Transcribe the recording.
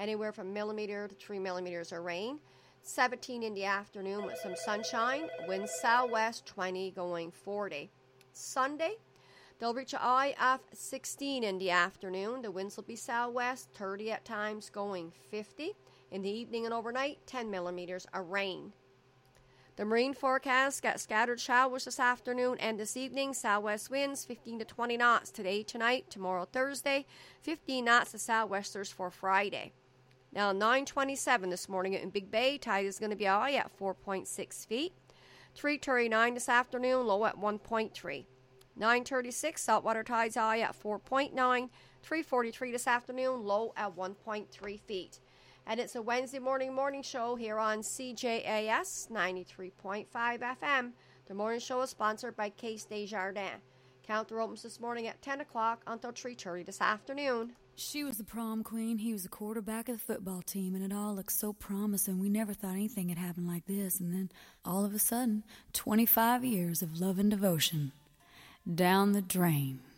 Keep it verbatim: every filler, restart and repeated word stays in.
anywhere from millimeter to three millimeters of rain. seventeen in the afternoon with some sunshine. Wind southwest twenty going forty. Sunday, they'll reach a high of sixteen in the afternoon. The winds will be southwest, thirty at times going fifty. In the evening and overnight, ten millimeters of rain. The marine forecast got scattered showers this afternoon and this evening. Southwest winds fifteen to twenty knots today, tonight, tomorrow, Thursday. fifteen knots to southwesters for Friday. Now, nine twenty-seven this morning in Big Bay. Tide is going to be high at four point six feet. three thirty-nine this afternoon, low at one point three. nine thirty-six, saltwater tides high at four point nine. three forty-three this afternoon, low at one point three feet. And it's a Wednesday morning morning show here on C J A S ninety-three point five F M. The morning show is sponsored by Case Desjardins. Counter opens this morning at ten o'clock until three thirty this afternoon. She was the prom queen, he was the quarterback of the football team, and it all looked so promising. We never thought anything had happened like this. And then, all of a sudden, twenty-five years of love and devotion down the drain.